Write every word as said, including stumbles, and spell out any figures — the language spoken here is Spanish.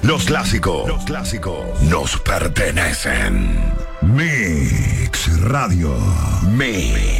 Los clásicos, los clásicos nos pertenecen. Mix Radio. Mix.